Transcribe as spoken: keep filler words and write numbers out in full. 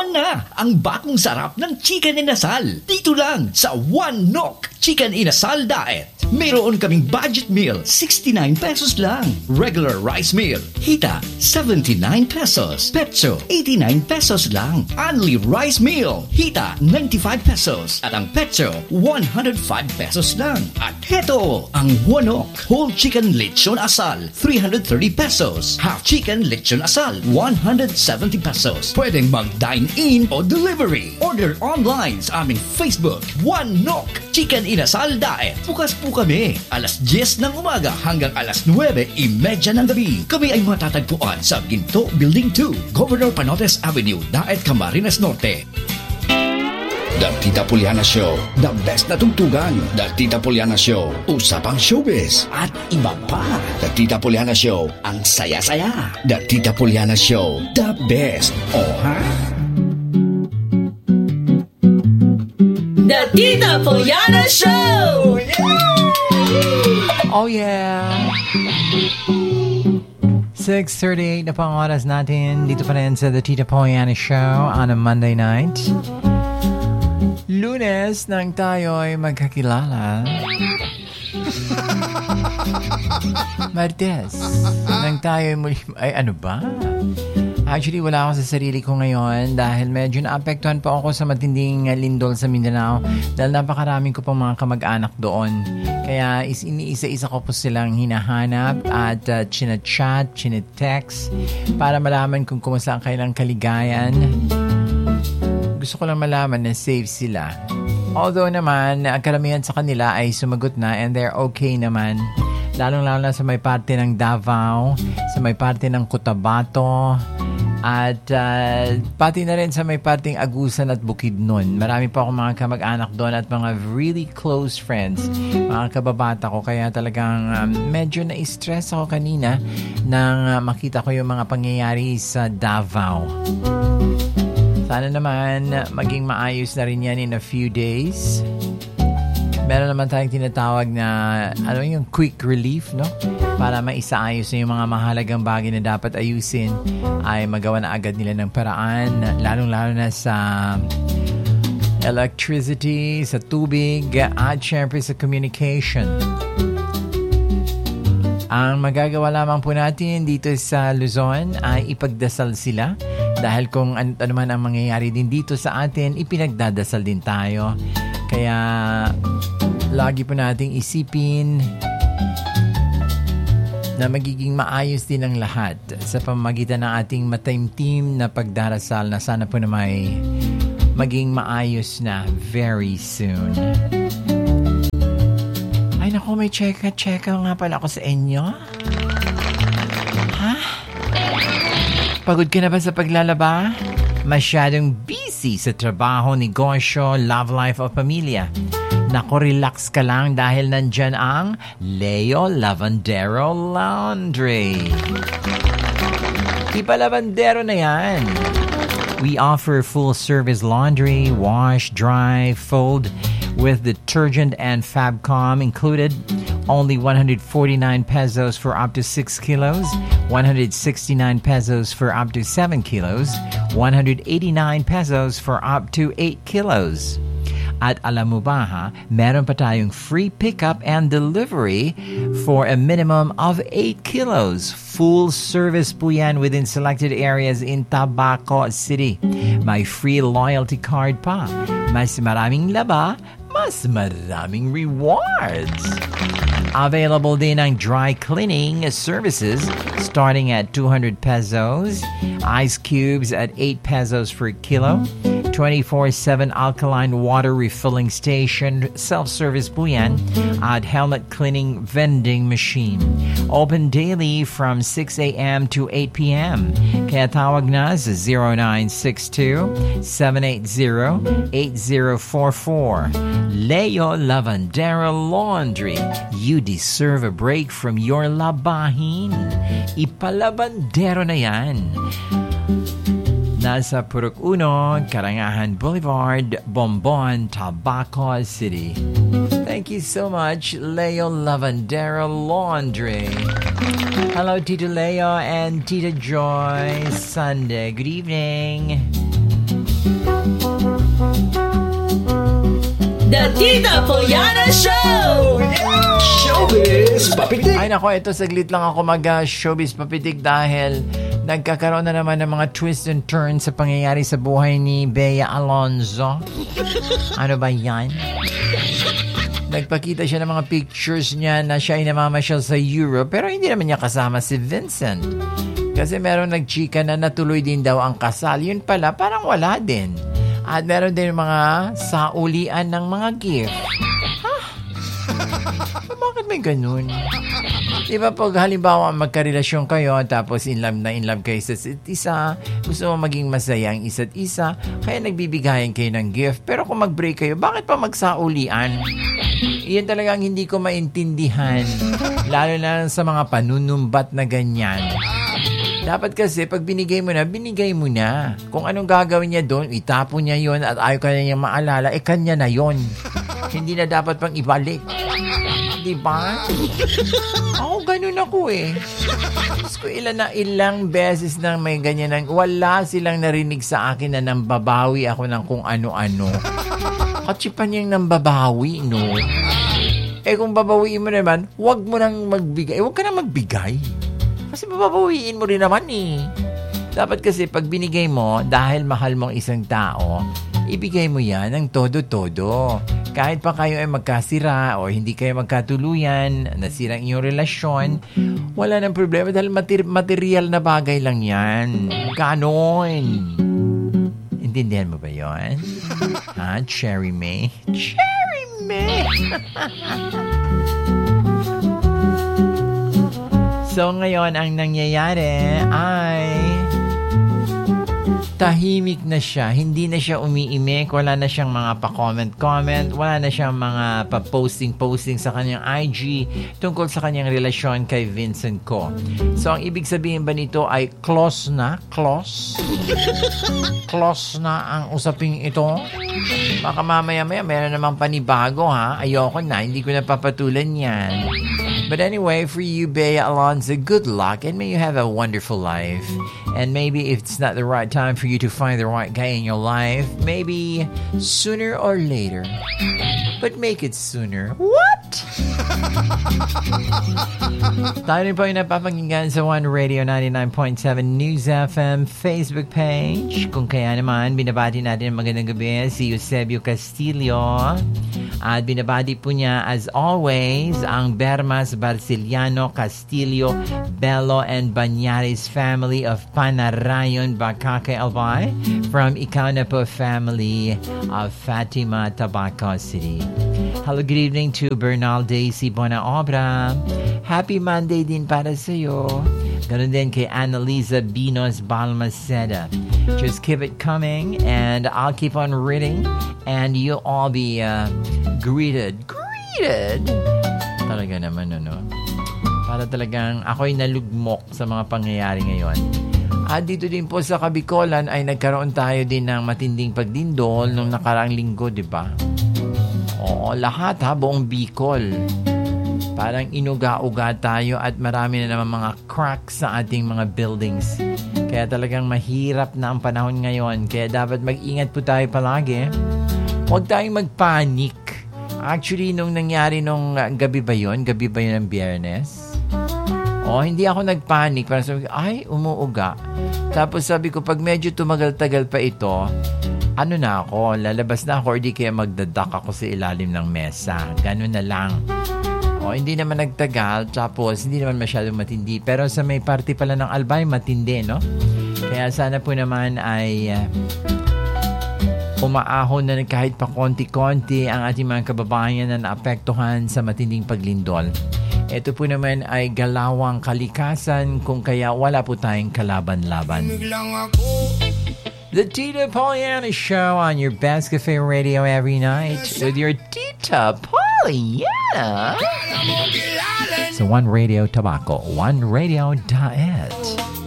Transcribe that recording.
Tikman na ang bagong sarap ng chicken inasal. Dito lang sa One Nok Chicken Inasal Diet. Mayroon kaming budget meal, sixty-nine pesos lang. Regular rice meal, hita, seventy-nine pesos. Petso, eighty-nine pesos lang. Only rice meal, hita, ninety-five pesos. At ang petso, one hundred five pesos lang. At heto, ang One Nok Whole Chicken Lechon Asal, three hundred thirty pesos. Half Chicken Lechon Asal, one hundred seventy pesos. Pwedeng mag-dine-in o delivery. Order online sa aming Facebook, One Nok Chicken Inasal Diet. Bukas po kami, alas diyes ng umaga hanggang alas nuwebe trenta ng gabi. Kami ay matatagpuan sa Ginto Building two, Governor Panotes Avenue, Daet, Camarines Norte. The Tita Poliana Show, the best na tugtugan. The Tita Poliana Show, usapang showbiz at iba pa. The Tita Poliana Show, ang saya-saya. The Tita Poliana Show, the best. Oh, ha? The Tita Poliana Show! Oh yeah! six thirty-eight na pang oras natin dito pa rin sa The Tita Poliana Show on a Monday night. Lunes nang tayo'y magkakilala. Martes nang tayo'y muli... Ay, ano ba? Actually, wala ako sa sarili ko ngayon dahil medyo naapektuhan po ako sa matinding lindol sa Mindanao dahil napakaraming ko pang mga kamag-anak doon. Kaya is iniisa-isa ko po silang hinahanap at uh, chinachat, chinetext para malaman kung kumusta ang kailang kaligayan. Gusto ko lang malaman na safe sila. Although naman, ang karamihan sa kanila ay sumagot na and they're okay naman. Lalong-lalo na sa may parte ng Davao, sa may parte ng Cotabato, at uh, pati na rin sa may parting Agusan at Bukidnon. Marami pa akong mga kamag-anak doon at mga really close friends, mga kababata ko. Kaya talagang um, medyo na-stress ako kanina nang uh, makita ko yung mga pangyayari sa Davao. Sana naman maging maayos na rin yan in a few days. Meron naman tayong tinatawag na ano yung quick relief, no? Para maisaayos na yung mga mahalagang bagay na dapat ayusin ay magawa na agad nila ng paraan, lalong-lalo na sa electricity, sa tubig, at syempre sa communication. Ang magagawa lamang po natin dito sa Luzon ay ipagdasal sila dahil kung ano, ano man ang mangyayari din dito sa atin, ipinagdadasal din tayo. Kaya lagi po nating isipin na magiging maayos din ang lahat sa pamamagitan ng ating mataimtim na pagdarasal na sana po na may maging maayos na very soon. Ay naku, may cheka-cheka nga pala ako sa inyo. Ha? Pagod ka na ba sa paglalaba? Masyadong busy sa trabaho, negosyo, love life o pamilya? Naku, relax ka lang dahil nandyan ang Leo Lavandero Laundry. Ipa Lavandero na yan. We offer full-service laundry, wash, dry, fold with detergent and Fabcom included. Only one hundred forty-nine pesos for up to six kilos, one hundred sixty-nine pesos for up to seven kilos, one hundred eighty-nine pesos for up to eight kilos. At alam mo ba ha, meron pa tayong free pickup and delivery for a minimum of eight kilos. Full service po yan within selected areas in Tabaco City. May free loyalty card pa. Mas maraming laba, mas maraming rewards. Available din ang dry cleaning services starting at two hundred pesos, ice cubes at eight pesos per kilo, twenty-four seven alkaline water refilling station, self-service po yan, at helmet cleaning vending machine. Open daily from six a.m. to eight p.m. Kaya tawag na sa zero nine six two, seven eight zero, eight zero four four. Leo Lavandero Laundry. You deserve a break from your labahin. Ipalabandero na yan. Nasa Purok Uno, Karangahan Boulevard, Bombon, Tabaco City. Thank you so much, Leo Lavandero Laundry. Hello, Tito Leo and Tita Joy. Sunday. Good evening. The Tita Pollana Show! Showbiz Papitik! Ay nako, ito saglit lang ako mag-showbiz papitik dahil nagkakaroon na naman ng mga twists and turns sa pangyayari sa buhay ni Bea Alonzo. Ano ba yan? Nagpakita siya ng mga pictures niya na siya ay namamasyal sa Europe pero hindi naman niya kasama si Vincent. Kasi meron nagchika na natuloy din daw ang kasal. Yun pala, parang wala din. At meron din mga saulian ng mga gift. Ha? Bakit may ganun? Diba pag halimbawa magkarelasyon kayo tapos in love na in love kayo sa isa't isa, gusto mo maging masaya ang isa't isa, kaya nagbibigayan kayo ng gift. Pero kung mag-break kayo, bakit pa magsaulian? Iyan talagang hindi ko maintindihan. Lalo na sa mga panunumbat na ganyan. Dapat kasi pag binigay mo na, binigay mo na. Kung anong gagawin niya doon, itapon niya yon at ayaw ka niya maalala, eh kanya na yon. Hindi na dapat pang ibalik. Diba? Ako, ganun ako eh. Tapos ko ilan na ilang beses nang may ganyan nang wala silang narinig sa akin na nambabawi ako ng kung ano-ano. Katsipan niyang nambabawi, no? Eh kung babawiin mo naman, wag mo nang magbigay. Eh, wag ka nang magbigay. Kasi babawiin mo rin naman eh. Dapat kasi pag binigay mo, dahil mahal mong isang tao, ibigay mo yan ng todo-todo. Kahit pa kayo ay magkasira o hindi kayo magkatuluyan, nasira ang iyong relasyon, wala nang problema dahil mater- material na bagay lang yan. Ganon. Intindihan mo ba yun? Ha? Cherry May? Cherry May! So ngayon, ang nangyayari ay tahimik na siya. Hindi na siya umiimik. Wala na siyang mga pa-comment-comment. Wala na siyang mga pa-posting-posting sa kanyang I G tungkol sa kanyang relasyon kay Vincent Ko. So ang ibig sabihin ba nito ay close na? Close? Close na ang usaping ito? Baka mamaya-maya meron namang panibago ha. Ayoko na. Hindi ko na papatulan yan. But anyway, for you, Bea Alonzo, good luck and may you have a wonderful life. And maybe if it's not the right time for you to find the right guy in your life, maybe sooner or later. But make it sooner. What? Tayo rin po yung napapakinggan sa One Radio ninety-nine point seven News F M Facebook page. Kung kaya naman, binabati natin ang magandang gabi si Eusebio Castillo. At binabati po niya, as always, ang Bermas, Barciliano, Castillo, Bello, and Banyaris family of Panarayon, Bacacay, Albay, from Ikaw na po family of Fatima, Tabaco City. Hello, good evening to Bernal Daisy Bonaobra. Happy Monday din para sa iyo. Ganun din kay Annalisa Binos Balmaceda. Just keep it coming and I'll keep on reading and you'll all be uh, greeted. Greeted! Talaga naman, ano? Para talagang ako'y nalugmok sa mga pangyayari ngayon. At dito din po sa Kabikolan ay nagkaroon tayo din ng matinding pagdindol nung nakaraang linggo, di ba? Oo, lahat ha, buong Bicol. Parang inuga-uga tayo at marami na naman mga cracks sa ating mga buildings. Kaya talagang mahirap na ang panahon ngayon. Kaya dapat mag-ingat po tayo palagi. Huwag tayong magpanik. Actually, nung nangyari nung gabi ba yun? Gabi ba yun ng Biyernes? O, hindi ako nagpanik. Parang sabi ko, ay, umuuga. Tapos sabi ko, pag medyo tumagal-tagal pa ito, ano na ako, lalabas na ako or di kaya magdadak ako sa ilalim ng mesa. Ganun na lang. O, hindi naman nagtagal, tapos hindi naman masyadong matindi. Pero sa may party pala ng Albay, matindi, no? Kaya sana po naman ay uh, umaahon na kahit pa konti-konti ang ating mga kababayan na naapektuhan sa matinding paglindol. Ito po naman ay galawang kalikasan kung kaya wala po tayong kalaban-laban. The Tita Pollana Show on your Best Cafe Radio every night with your Tita Pollana. So One Radio Tabaco, One Radio Diet.